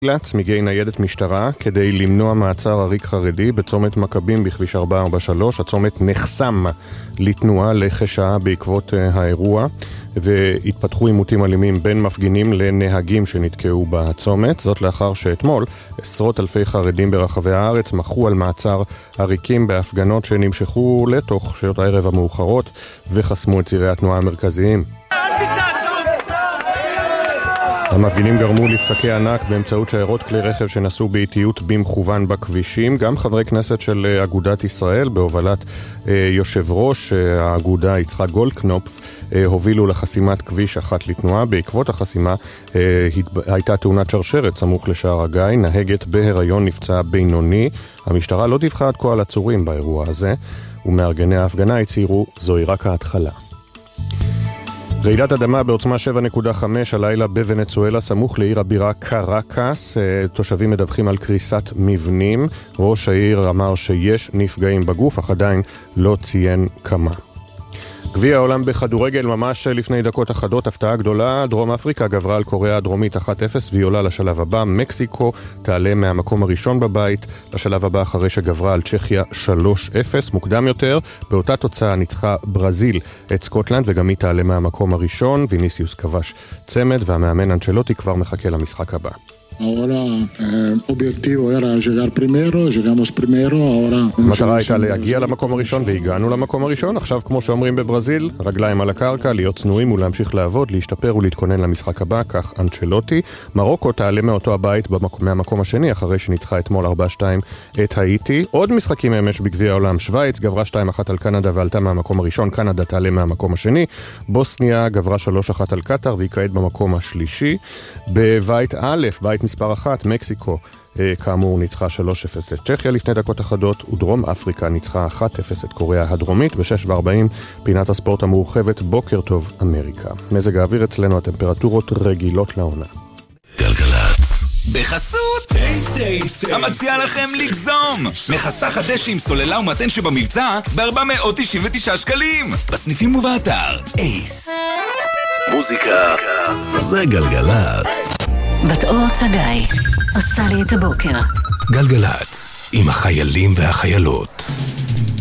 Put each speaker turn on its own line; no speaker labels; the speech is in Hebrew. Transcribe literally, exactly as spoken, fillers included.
צמיגי ניידת משטרה כדי למנוע מעצר עריק חרדי בצומת מכבים בכביש ארבע ארבע שלוש. הצומת נחסם לתנועה לחשעה בעקבות האירוע, והתפתחו עימותים אלימים בין מפגינים לנהגים שנתקעו בצומת. זאת לאחר שאתמול עשרות אלפי חרדים ברחבי הארץ מחו על מעצר עריקים בהפגנות שנמשכו לתוך שעות הערב המאוחרות וחסמו את צירי התנועה המרכזיים. המפגינים גרמו לפקקי ענק באמצעות שיירות כלי רכב שנסעו באיטיות במכוון בכבישים. גם חברי כנסת של אגודת ישראל בהובלת יושב ראש האגודה יצחק גולדקנופ הובילו לחסימת כביש אחת לתנועה. בעקבות החסימה הייתה תאונת שרשרת סמוך לשער הגיא, נהגת בהיריון נפצעה בינוני. המשטרה לא דיווחה עד כה על עצורים באירוע הזה, ומארגני ההפגנה הצהירו זוהי רק ההתחלה. רעידת אדמה בעוצמה שבע נקודה חמש הלילה בוונצואלה סמוך לעיר הבירה קרקס. תושבים מדווחים על קריסת מבנים. ראש העיר אמר שיש נפגעים בגוף, אך עדיין לא ציין כמה. גביע העולם בכדורגל ממש לפני דקות אחדות, הפתעה גדולה, דרום אפריקה גברה על קוריאה הדרומית אחת אפס והיא עולה לשלב הבא. מקסיקו תעלה מהמקום הראשון בבית לשלב הבא אחרי שגברה על צ'כיה שלוש אפס. מוקדם יותר באותה תוצאה ניצחה ברזיל את סקוטלנד וגם היא תעלה מהמקום הראשון. ויניסיוס כבש צמד והמאמן אנצ'לוטי כבר מחכה למשחק הבא.
Ahora el objetivo era llegar primero, llegamos primero, ahora...
המטרה הייתה להגיע למקום הראשון והגענו למקום הראשון. עכשיו, כמו שאומרים בברזיל, רגליים על הקרקע, להיות צנועים ולהמשיך לעבוד, להשתפר ולהתכונן למשחק הבא, כך אנצ'לוטי. מרוקו תעלה מאותו הבית במקום, מהמקום השני, אחרי שניצחה אתמול ארבע שתיים את האיטי. עוד משחקים אמש בגביע העולם. שוויץ גברה שתיים אחת על קנדה ועלתה מהמקום הראשון, קנדה תעלה מהמקום השני. בוסניה גברה שלוש אחת על קטר והיא כעת במקום השלישי. בבית א', בית מספר אחת, מקסיקו כאמור ניצחה שלוש אפס את צ'כיה לפני דקות אחדות, ודרום אפריקה ניצחה אחת אפס את קוריאה הדרומית. ב-שש וארבעים פינת הספורט המורחבת, בוקר טוב אמריקה. מזג האוויר אצלנו, הטמפרטורות רגילות לעונה.
גלגלצ בחסות טייסט טייסט המציע לכם לגזום מחסך הדשא עם סוללה ומתן שבמבצע ב-ארבע מאות תשעים ותשעה שקלים בסניפים ובאתר אייס. מוזיקה זה גלגלצ.
בת אור צגאי עושה לי את הבוקר.
גלגלצ עם החיילים והחיילות.